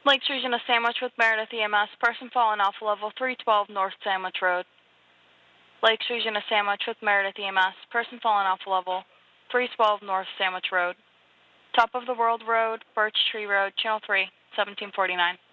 Lakes Region of Sandwich with Meredith EMS. Person fallen off level 312 North Sandwich Road. Lakes Region of Sandwich with Meredith EMS. Person fallen off level 312 North Sandwich Road. Top of the World Road, Birch Tree Road, Channel 3, 1749.